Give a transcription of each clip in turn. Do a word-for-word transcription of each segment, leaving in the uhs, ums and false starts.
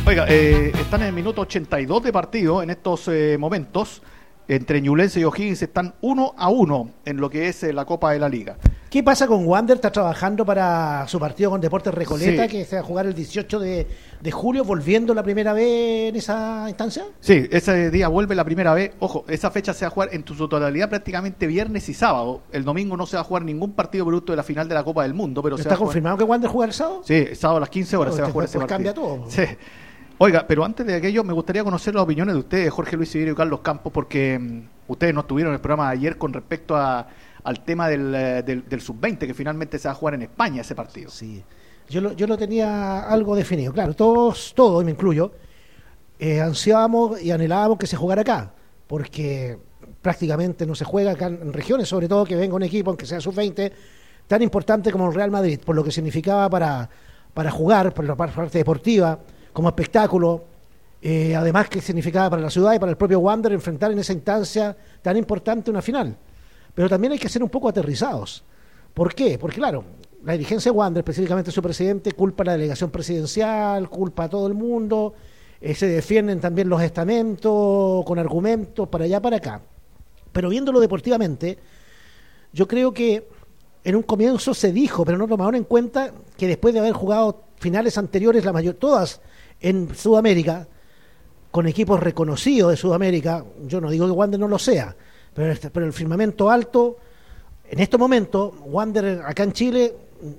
Oiga, eh, están en el minuto ochenta y dos de partido en estos eh, momentos. Entre Ñublense y O'Higgins están uno a uno en lo que es eh, la Copa de la Liga. ¿Qué pasa con Wander? Está trabajando para su partido con Deportes Recoleta, Sí. que se va a jugar el dieciocho de, de julio, volviendo la primera vez en esa instancia. Sí, ese día vuelve la primera vez. Ojo, esa fecha se va a jugar en su totalidad prácticamente viernes y sábado. El domingo no se va a jugar ningún partido producto de la final de la Copa del Mundo. Pero se ¿Está va a jugar- confirmado que Wander juega el sábado? Sí, sábado a las quince horas Oh, se va a este jugar pues, ese pues partido. cambia todo. Sí. Oiga, pero antes de aquello me gustaría conocer las opiniones de ustedes, Jorge Luis Siviero y Carlos Campos, porque mm, ustedes no estuvieron en el programa de ayer con respecto a, al tema del, eh, del, del sub veinte, que finalmente se va a jugar en España ese partido. Sí, yo lo, yo lo tenía algo definido. Claro, todos, todos, me incluyo, eh, ansiábamos y anhelábamos que se jugara acá, porque prácticamente no se juega acá en regiones, sobre todo que venga un equipo, aunque sea sub veinte, tan importante como el Real Madrid, por lo que significaba para, para jugar, por la parte deportiva, como espectáculo, eh, además que significaba para la ciudad y para el propio Wander enfrentar en esa instancia tan importante una final. Pero también hay que ser un poco aterrizados. ¿Por qué? Porque claro, la dirigencia de Wander, específicamente su presidente, culpa a la delegación presidencial, culpa a todo el mundo, eh, se defienden también los estamentos con argumentos para allá, para acá. Pero viéndolo deportivamente, yo creo que en un comienzo se dijo, pero no tomaron en cuenta que después de haber jugado finales anteriores, la mayor, todas en Sudamérica, con equipos reconocidos de Sudamérica, yo no digo que Wander no lo sea, pero, este, pero el firmamento alto, en estos momentos, Wander acá en Chile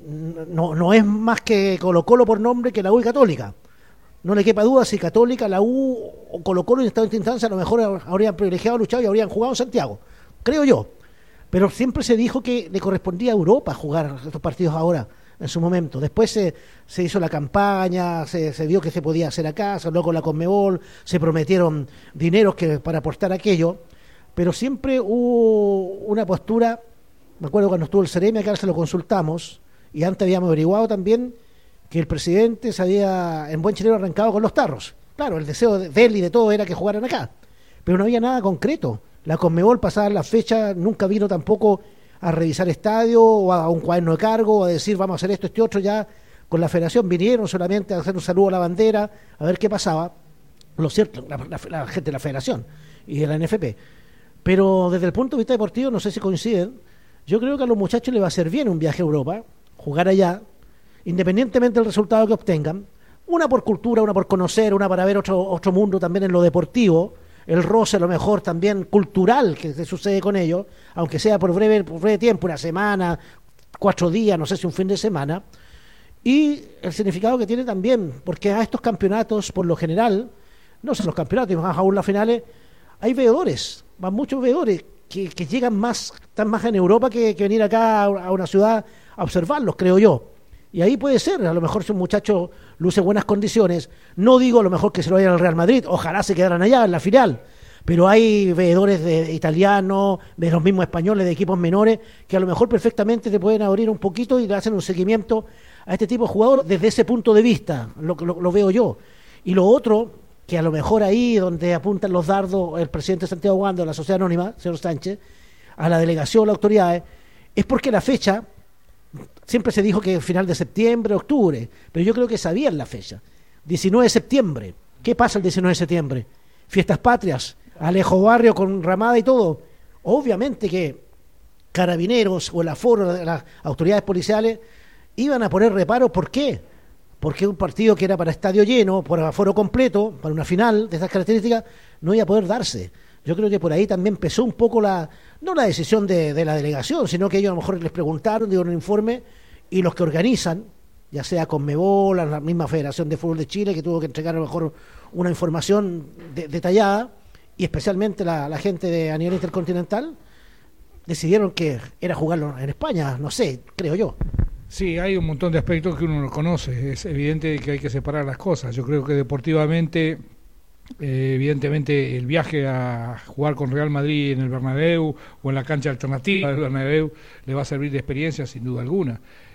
no, no es más que Colo Colo por nombre que la U y Católica. No le quepa duda si Católica, la U o Colo Colo en esta instancia a lo mejor habrían privilegiado, luchado y habrían jugado en Santiago, creo yo. Pero siempre se dijo que le correspondía a Europa jugar estos partidos ahora, en su momento. Después se, se hizo la campaña, se, se vio que se podía hacer acá, se habló con la Conmebol, se prometieron dineros que, para aportar aquello, pero siempre hubo una postura, me acuerdo cuando estuvo el Ceremi, acá se lo consultamos, y antes habíamos averiguado también que el presidente se había, en buen chileno, arrancado con los tarros. Claro, el deseo de él y de todo era que jugaran acá, pero no había nada concreto. La Conmebol, pasada la fecha, nunca vino tampoco a revisar estadio o a un cuaderno de cargo o a decir vamos a hacer esto, este otro. Ya con la federación vinieron solamente a hacer un saludo a la bandera, a ver qué pasaba. Lo cierto, la, la, la gente de la federación y de la N F P. Pero desde el punto de vista deportivo, no sé si coinciden, yo creo que a los muchachos les va a hacer bien un viaje a Europa, jugar allá, independientemente del resultado que obtengan, una por cultura, una por conocer, una para ver otro, otro mundo también en lo deportivo, el roce a lo mejor también cultural que se sucede con ellos, aunque sea por breve, por breve tiempo, una semana, cuatro días, no sé si un fin de semana, y el significado que tiene también, porque a estos campeonatos, por lo general, no son los campeonatos, y más aún las finales, hay veedores, van muchos veedores que, que llegan más, están más en Europa que, que venir acá a una ciudad a observarlos, creo yo. Y ahí puede ser, a lo mejor si un muchacho luce buenas condiciones, no digo a lo mejor que se lo vayan al Real Madrid, ojalá se quedaran allá en la final, pero hay veedores de italianos, de los mismos españoles, de equipos menores, que a lo mejor perfectamente te pueden abrir un poquito y le hacen un seguimiento a este tipo de jugador desde ese punto de vista, lo, lo, lo veo yo. Y lo otro, que a lo mejor ahí donde apuntan los dardos el presidente de Santiago Wanderers, la Sociedad Anónima, señor Sánchez, a la delegación, a las autoridades, es porque la fecha, siempre se dijo que final de septiembre, octubre, pero yo creo que sabían la fecha. diecinueve de septiembre. ¿Qué pasa el diecinueve de septiembre? Fiestas patrias, Alejo Barrio con Ramada y todo. Obviamente que Carabineros o el aforo de las autoridades policiales iban a poner reparo. ¿Por qué? Porque un partido que era para estadio lleno, por aforo completo, para una final de estas características, no iba a poder darse. Yo creo que por ahí también pesó un poco la, no la decisión de, de la delegación, sino que ellos a lo mejor les preguntaron, dieron un informe, y los que organizan, ya sea Conmebol, la misma Federación de Fútbol de Chile, que tuvo que entregar a lo mejor una información de, detallada, y especialmente la, la gente de a nivel intercontinental, decidieron que era jugarlo en España, no sé, creo yo. Sí, hay un montón de aspectos que uno no conoce, es evidente que hay que separar las cosas. Yo creo que deportivamente, eh, evidentemente el viaje a jugar con Real Madrid en el Bernabéu o en la cancha alternativa del Bernabéu le va a servir de experiencia sin duda alguna.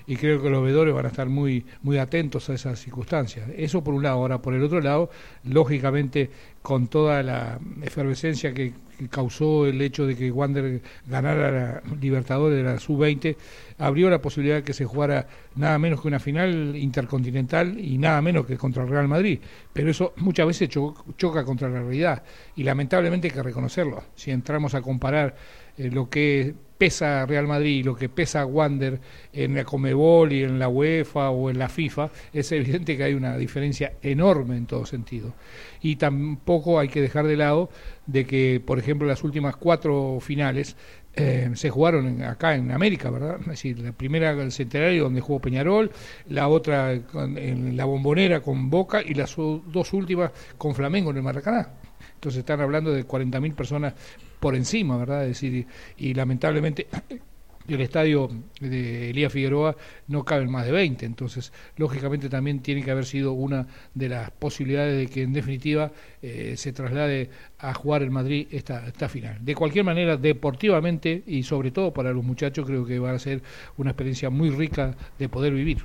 y creo que los veedores van a estar muy, muy atentos a esas circunstancias. Eso por un lado. Ahora, por el otro lado, lógicamente, con toda la efervescencia que, que causó el hecho de que Wander ganara la Libertadores de la sub veinte, abrió la posibilidad de que se jugara nada menos que una final intercontinental y nada menos que contra el Real Madrid, pero eso muchas veces cho- choca contra la realidad y lamentablemente hay que reconocerlo. Si entramos a comparar eh, lo que pesa Real Madrid y lo que pesa Wander en la Conmebol y en la UEFA o en la FIFA, es evidente que hay una diferencia enorme en todo sentido. Y tampoco hay que dejar de lado de que, por ejemplo, las últimas cuatro finales eh, se jugaron en, acá en América, ¿verdad? Es decir, la primera el Centenario, donde jugó Peñarol, la otra con, en la Bombonera con Boca, y las u- dos últimas con Flamengo en el Maracaná. Entonces están hablando de cuarenta mil personas por encima, ¿verdad? Es decir, y, y lamentablemente el estadio de Elías Figueroa no caben más de veinte, entonces lógicamente también tiene que haber sido una de las posibilidades de que en definitiva eh, se traslade a jugar el Madrid esta, esta final. De cualquier manera, deportivamente y sobre todo para los muchachos, creo que va a ser una experiencia muy rica de poder vivir.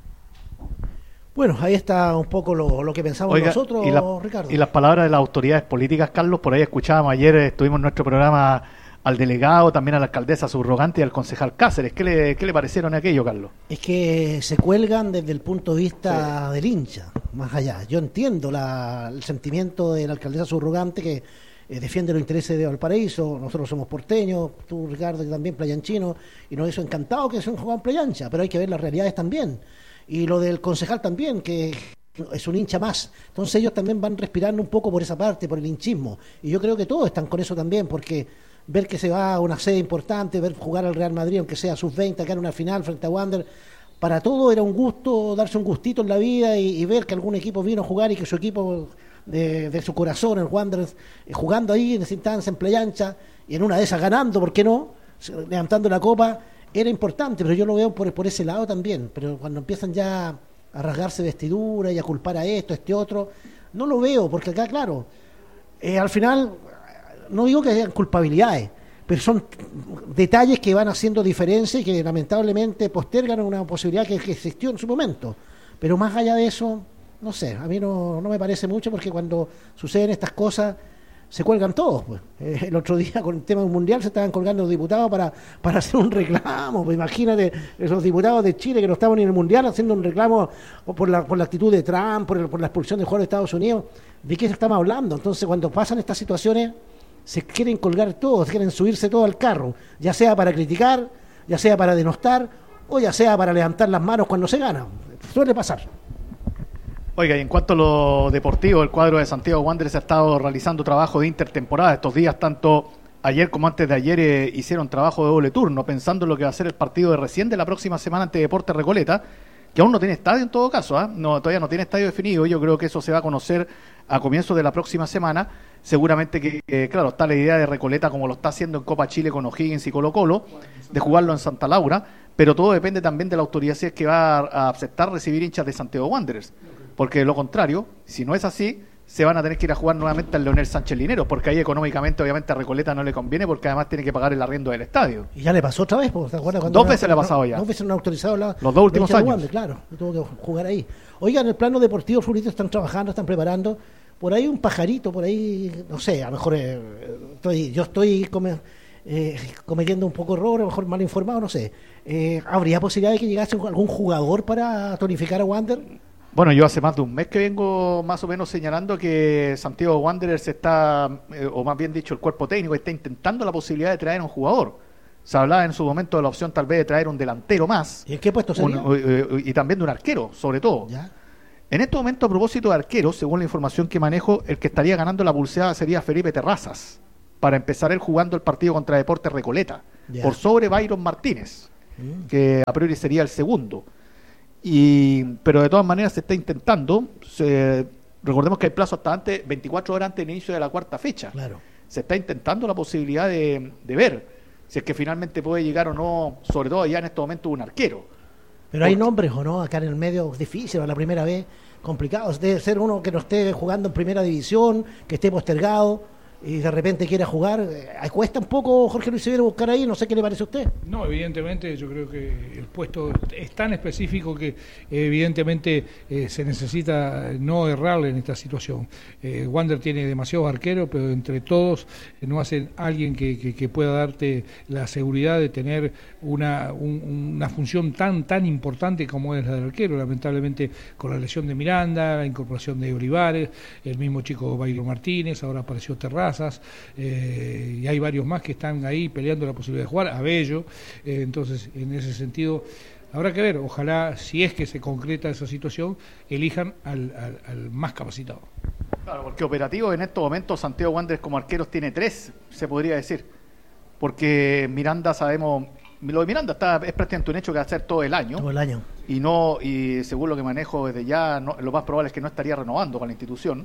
Bueno, ahí está un poco lo, lo que pensamos Oiga, nosotros, y la, Ricardo. Y las palabras de las autoridades políticas, Carlos, por ahí escuchábamos ayer, estuvimos en nuestro programa al delegado, también a la alcaldesa subrogante y al concejal Cáceres. ¿Qué le, qué le parecieron aquello, Carlos? Es que se cuelgan desde el punto de vista sí. del hincha, más allá. Yo entiendo la, el sentimiento de la alcaldesa subrogante que eh, defiende los intereses de Valparaíso. Nosotros somos porteños, tú, Ricardo, que también playanchino, y nos hizo encantado que se un jugado en Playancha, pero hay que ver las realidades también. Y lo del concejal también, que es un hincha más. Entonces ellos también van respirando un poco por esa parte, por el hinchismo. Y yo creo que todos están con eso también, porque ver que se va a una sede importante, ver jugar al Real Madrid, aunque sea sub veinte, acá en una final frente a Wander, para todo era un gusto, darse un gustito en la vida y, y ver que algún equipo vino a jugar y que su equipo de, de su corazón, el Wander, eh, jugando ahí en esa instancia, en Playancha, y en una de esas ganando, ¿por qué no? Levantando la copa, era importante, pero yo lo veo por, por ese lado también. Pero cuando empiezan ya a rasgarse vestidura y a culpar a esto, a este otro, no lo veo, porque acá, claro, eh, al final, no digo que hayan culpabilidades, pero son detalles que van haciendo diferencia y que lamentablemente postergan una posibilidad que, que existió en su momento. Pero más allá de eso, no sé, a mí no, no me parece mucho, porque cuando suceden estas cosas se cuelgan todos, pues. Eh, el otro día con el tema del mundial se estaban colgando los diputados para, para hacer un reclamo, pues imagínate esos diputados de Chile que no estaban ni en el mundial haciendo un reclamo por la, por la actitud de Trump, por, el, por la expulsión del jugador de Estados Unidos. ¿De qué estamos hablando? Entonces cuando pasan estas situaciones se quieren colgar todos, quieren subirse todo al carro, ya sea para criticar, ya sea para denostar o ya sea para levantar las manos cuando se gana. Suele pasar. Oiga, y en cuanto a lo deportivo, el cuadro de Santiago Wanderers ha estado realizando trabajo de intertemporada estos días, tanto ayer como antes de ayer eh, hicieron trabajo de doble turno, pensando en lo que va a ser el partido de recién de la próxima semana ante Deportes Recoleta, que aún no tiene estadio en todo caso, ¿eh? no, todavía no tiene estadio definido. Yo creo que eso se va a conocer a comienzos de la próxima semana. Seguramente que, eh, claro, está la idea de Recoleta, como lo está haciendo en Copa Chile con O'Higgins y Colo Colo, de jugarlo en Santa Laura, pero todo depende también de la autoridad si es que va a, a aceptar recibir hinchas de Santiago Wanderers. Porque de lo contrario, si no es así, se van a tener que ir a jugar nuevamente al Leonel Sánchez Lineros, porque ahí económicamente obviamente a Recoleta no le conviene, porque además tiene que pagar el arriendo del estadio. Y ya le pasó otra vez, ¿te acuerdas? Cuando dos veces le ha pasado ya. Dos veces no han autorizado la, los dos últimos años. Wander, claro, tuvo que jugar ahí. Oigan, en el plano deportivo, Fulito, están trabajando, están preparando. Por ahí un pajarito, por ahí, no sé, a lo mejor eh, estoy, yo estoy come, eh, cometiendo un poco error, a lo mejor mal informado, no sé. Eh, ¿Habría posibilidad de que llegase algún jugador para tonificar a Wander? Bueno, yo hace más de un mes que vengo más o menos señalando que Santiago Wanderers está, eh, o más bien dicho, el cuerpo técnico está intentando la posibilidad de traer un jugador. Se hablaba en su momento de la opción tal vez de traer un delantero más. ¿Y en qué puesto sería? Un, eh, y también de un arquero, sobre todo. ¿Ya? En este momento, a propósito de arqueros, según la información que manejo, el que estaría ganando la pulseada sería Felipe Terrazas, para empezar él jugando el partido contra Deportes Recoleta, ¿Ya? por sobre Byron Martínez, Mm. que a priori sería el segundo. Y, pero de todas maneras se está intentando. Se, recordemos que hay plazo hasta antes, veinticuatro horas antes del inicio de la cuarta fecha. Claro. Se está intentando la posibilidad de, de ver si es que finalmente puede llegar o no, sobre todo ya en este momento, un arquero. Pero hay nombres o no, acá en el medio difícil, a la primera vez, complicado. Debe ser uno que no esté jugando en primera división, que esté postergado. y de repente quiera jugar, eh, cuesta un poco Jorge Luis Severo buscar ahí, no sé qué le parece a usted. No, evidentemente yo creo que el puesto es tan específico que evidentemente eh, se necesita no errarle en esta situación. Eh, Wander tiene demasiados arqueros, pero entre todos eh, no hacen alguien que, que, que pueda darte la seguridad de tener una, un, una función tan tan importante como es la del arquero. Lamentablemente con la lesión de Miranda, la incorporación de Olivares, el mismo chico Bayro Martínez, ahora apareció Terrazas, eh, y hay varios más que están ahí peleando la posibilidad de jugar, Abello, eh, entonces en ese sentido habrá que ver, ojalá si es que se concreta esa situación, elijan al, al, al más capacitado. Claro, porque operativo en estos momentos Santiago Wanderers como arqueros tiene tres, se podría decir, porque Miranda sabemos, lo de Miranda está, es prácticamente un hecho que va a ser todo el año. Todo el año. Y no, y según lo que manejo desde ya, no, lo más probable es que no estaría renovando con la institución.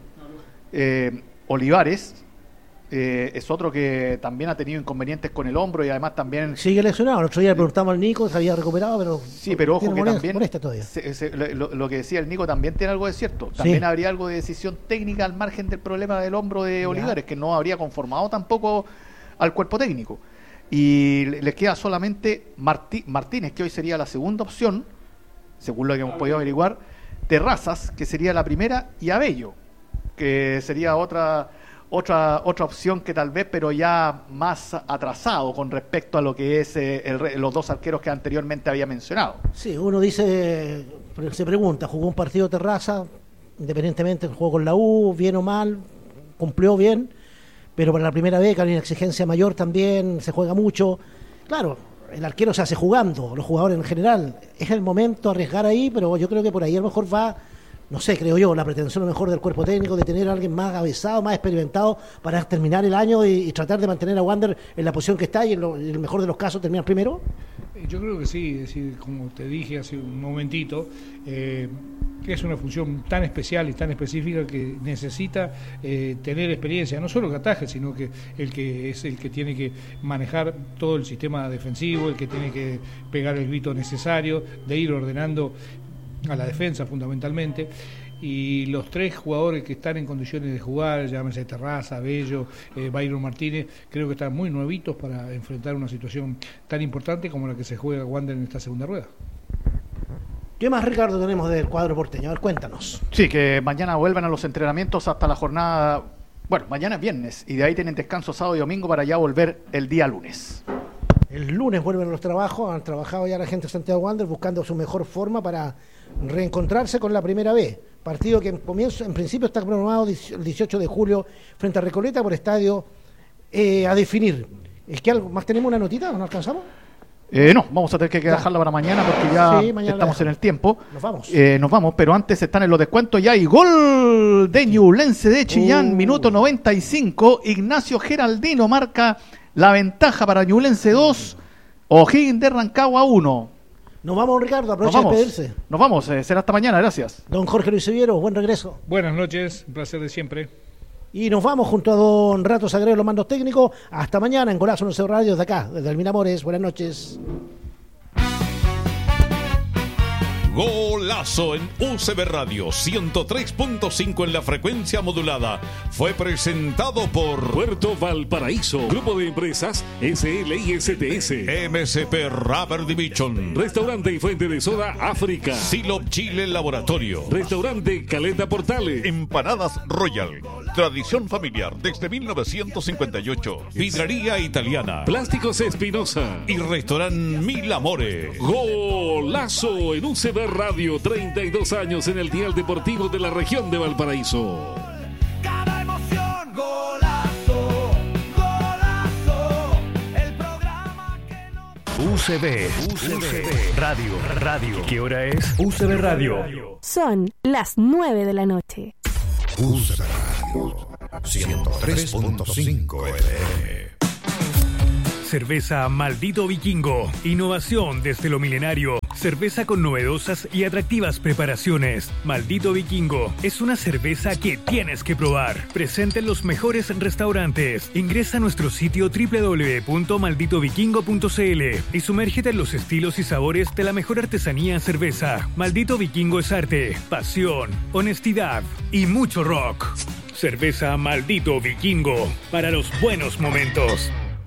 Eh, Olivares eh, es otro que también ha tenido inconvenientes con el hombro y además también... Sigue lesionado, el otro día le preguntamos al Nico, se había recuperado, pero... Sí, pero ojo que molesta, también... molesta todavía. Se, se, lo, lo que decía el Nico también tiene algo de cierto. También sí. Habría algo de decisión técnica al margen del problema del hombro de Olivares, ya. Que no habría conformado tampoco al cuerpo técnico. Y les queda solamente Martí, Martínez, que hoy sería la segunda opción, según lo que hemos podido averiguar, Terrazas, que sería la primera, y Abello, que sería otra otra otra opción que tal vez, pero ya más atrasado con respecto a lo que es eh, el, los dos arqueros que anteriormente había mencionado. Sí, uno dice, se pregunta, jugó un partido Terraza, independientemente del juego con la U, bien o mal, cumplió bien, pero para la primera vez que hay una exigencia mayor también, se juega mucho. Claro, el arquero se hace jugando, los jugadores en general. Es el momento de arriesgar ahí, pero yo creo que por ahí a lo mejor va, no sé, creo yo, la pretensión a lo mejor del cuerpo técnico de tener a alguien más avisado, más experimentado para terminar el año y, y tratar de mantener a Wander en la posición que está y en, lo, en el mejor de los casos terminar primero. Yo creo que sí, es decir, como te dije hace un momentito, eh, es una función tan especial y tan específica que necesita eh, tener experiencia, no solo que ataje, sino que el que es el que tiene que manejar todo el sistema defensivo, el que tiene que pegar el grito necesario, de ir ordenando a la defensa fundamentalmente. Y los tres jugadores que están en condiciones de jugar, llámese Terraza, Bello, eh, Bayron Martínez, creo que están muy nuevitos para enfrentar una situación tan importante como la que se juega Wander en esta segunda rueda. ¿Qué más, Ricardo, tenemos del cuadro porteño? A ver, cuéntanos. Sí, que mañana vuelvan a los entrenamientos hasta la jornada, bueno, mañana es viernes, y de ahí tienen descanso sábado y domingo para ya volver el día lunes. El lunes vuelven a los trabajos, han trabajado ya la gente de Santiago Wanderers buscando su mejor forma para reencontrarse con la primera vez. Partido que en comienzo, en principio está programado el dieciocho de julio frente a Recoleta por estadio eh, a definir. ¿Es que algo más tenemos una notita? ¿No alcanzamos? Eh, no, vamos a tener que dejarla para mañana porque ya sí, estamos en el tiempo. Nos vamos. Eh, nos vamos, pero antes están en los descuentos ya y gol de Ñublense de Chillán, uh. minuto noventa y cinco. Ignacio Geraldino marca la ventaja para Ñublense dos, O'Higgins de Rancagua uno. Nos vamos, Ricardo, aprovecha de despedirse. Nos vamos, eh, será hasta mañana, gracias. Don Jorge Luis Severo, buen regreso. Buenas noches, un placer de siempre. Y nos vamos junto a don Rato Sagredo, los mandos técnicos. Hasta mañana en Golazo once Radio desde acá, desde el Miramores. Buenas noches. Golazo en U C B Radio ciento tres punto cinco en la frecuencia modulada. Fue presentado por Puerto Valparaíso, Grupo de Empresas S L y S T S, M S P Rubber Division, Restaurante y Fuente de Soda África, Silop Chile Laboratorio, Restaurante Caleta Portales, Empanadas Royal, tradición familiar desde mil novecientos cincuenta y ocho, Vidrería Italiana, Plásticos Espinosa y Restaurante Mil Amores. Golazo en U C B Radio, treinta y dos años en el dial deportivo de la región de Valparaíso. Cada emoción, golazo, golazo, el programa que no... U C B, U C B Radio, Radio. ¿Qué hora es? U C B Radio. Son las nueve de la noche. U C B Radio, ciento tres punto cinco F M. Cerveza Maldito Vikingo. Innovación desde lo milenario. Cerveza con novedosas y atractivas preparaciones. Maldito Vikingo es una cerveza que tienes que probar. Presente en los mejores restaurantes. Ingresa a nuestro sitio doble u doble u doble u punto maldito vikingo punto c l y sumérgete en los estilos y sabores de la mejor artesanía en cerveza. Maldito Vikingo es arte, pasión, honestidad y mucho rock. Cerveza Maldito Vikingo, para los buenos momentos.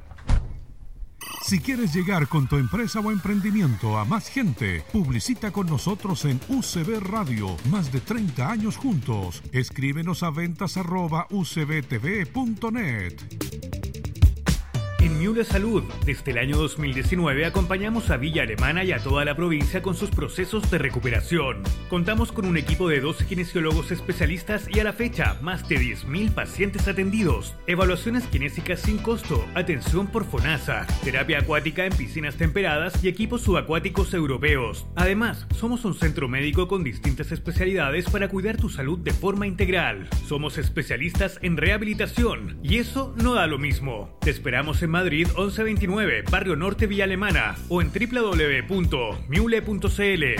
Si quieres llegar con tu empresa o emprendimiento a más gente, publicita con nosotros en U C B Radio. Más de treinta años juntos. Escríbenos a ventas arroba u c b t v punto net. En Miule Salud, desde el año dos mil diecinueve acompañamos a Villa Alemana y a toda la provincia con sus procesos de recuperación. Contamos con un equipo de doce kinesiólogos especialistas y a la fecha más de diez mil pacientes atendidos. Evaluaciones kinésicas sin costo, atención por FONASA, terapia acuática en piscinas temperadas y equipos subacuáticos europeos. Además, somos un centro médico con distintas especialidades para cuidar tu salud de forma integral. Somos especialistas en rehabilitación y eso no da lo mismo. Te esperamos en Madrid once veintinueve, Barrio Norte, Villa Alemana, o en w w w punto miule punto c l.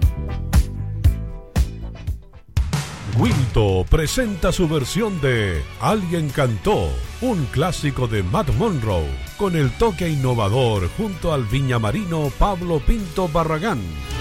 Wilto presenta su versión de Alguien cantó, un clásico de Matt Monroe, con el toque innovador junto al viñamarino Pablo Pinto Barragán.